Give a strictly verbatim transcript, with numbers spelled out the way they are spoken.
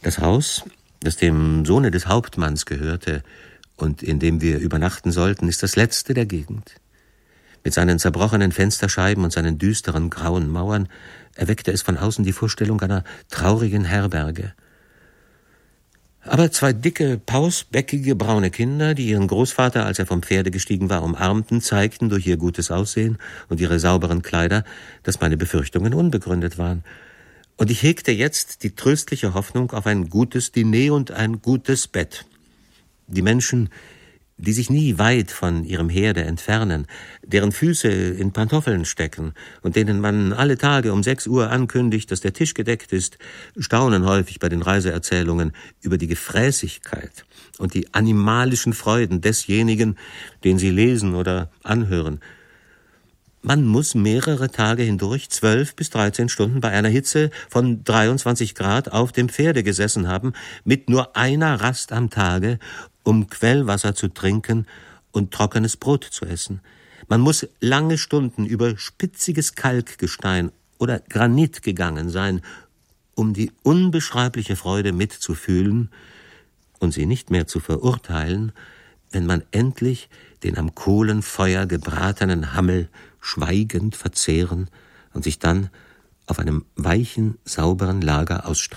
Das Haus, das dem Sohne des Hauptmanns gehörte und in dem wir übernachten sollten, ist das letzte der Gegend. Mit seinen zerbrochenen Fensterscheiben und seinen düsteren grauen Mauern erweckte es von außen die Vorstellung einer traurigen Herberge. Aber zwei dicke, pausbäckige, braune Kinder, die ihren Großvater, als er vom Pferde gestiegen war, umarmten, zeigten durch ihr gutes Aussehen und ihre sauberen Kleider, dass meine Befürchtungen unbegründet waren. Und ich hegte jetzt die tröstliche Hoffnung auf ein gutes Diner und ein gutes Bett. Die Menschen, die sich nie weit von ihrem Herde entfernen, deren Füße in Pantoffeln stecken und denen man alle Tage um sechs Uhr ankündigt, dass der Tisch gedeckt ist, staunen häufig bei den Reiseerzählungen über die Gefräßigkeit und die animalischen Freuden desjenigen, den sie lesen oder anhören. Man muss mehrere Tage hindurch zwölf bis dreizehn Stunden bei einer Hitze von dreiundzwanzig Grad auf dem Pferde gesessen haben, mit nur einer Rast am Tage, um Quellwasser zu trinken und trockenes Brot zu essen. Man muss lange Stunden über spitziges Kalkgestein oder Granit gegangen sein, um die unbeschreibliche Freude mitzufühlen und sie nicht mehr zu verurteilen, wenn man endlich den am Kohlenfeuer gebratenen Hammel schweigend verzehren und sich dann auf einem weichen, sauberen Lager ausstrecken